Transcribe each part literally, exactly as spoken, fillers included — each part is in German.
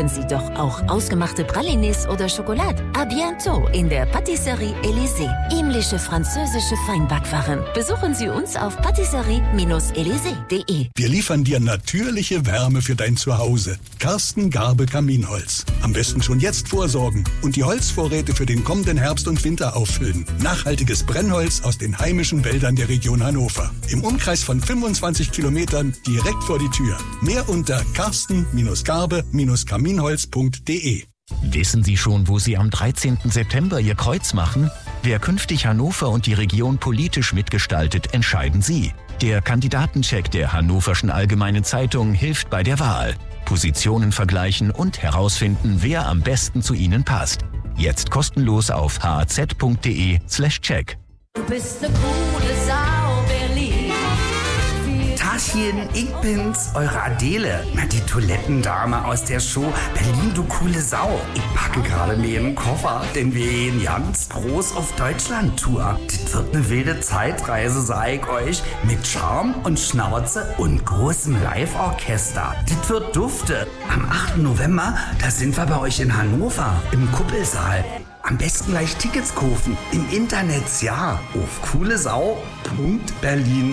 mögen Sie doch auch ausgemachte Pralines oder Schokolade. À bientôt in der Patisserie Élysée. Himmlische französische Feinbackwaren. Besuchen Sie uns auf patisserie elysée punkt de. Wir liefern dir natürliche Wärme für dein Zuhause. Karsten Garbe Kaminholz. Am besten schon jetzt vorsorgen und die Holzvorräte für den kommenden Herbst und Winter auffüllen. Nachhaltiges Brennholz aus den heimischen Wäldern der Region Hannover. Im Umkreis von fünfundzwanzig Kilometern direkt vor die Tür. Mehr unter karsten Garbe Kaminholz punkt de. Wissen Sie schon, wo Sie am dreizehnten September Ihr Kreuz machen? Wer künftig Hannover und die Region politisch mitgestaltet, entscheiden Sie. Der Kandidatencheck der Hannoverschen Allgemeinen Zeitung hilft bei der Wahl. Positionen vergleichen und herausfinden, wer am besten zu Ihnen passt. Jetzt kostenlos auf haz punkt de slash check. Du bist ne coole Sau, Berlin. Taschen, ich bin's, eure Adele. Na, die Toilettendame aus der Show Berlin, du coole Sau. Ich packe gerade mir einen Koffer, denn wir gehen ganz groß auf Deutschland-Tour. Das wird eine wilde Zeitreise, sag ich euch, mit Charme und Schnauze und großem Live-Orchester. Das wird dufte. Am achten November, da sind wir bei euch in Hannover, im Kuppelsaal. Am besten gleich Tickets kaufen. Im Internet, ja. Auf coolesau punkt berlin.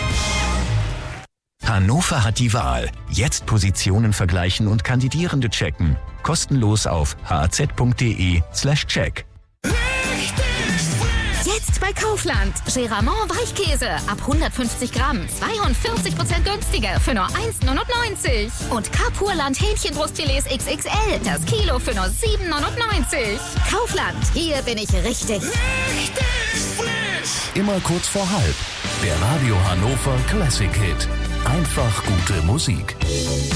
Hannover hat die Wahl. Jetzt Positionen vergleichen und Kandidierende checken. Kostenlos auf haz punkt de slash check. Jetzt bei Kaufland. Geramont Weichkäse ab hundertfünfzig Gramm. zweiundvierzig Prozent günstiger für nur eins neunundneunzig. Und Kapurland Hähnchenbrustfilets X X L. Das Kilo für nur sieben neunundneunzig. Kaufland. Hier bin ich richtig. Richtig frisch. Immer kurz vor halb. Der Radio Hannover Classic Hit. Einfach gute Musik.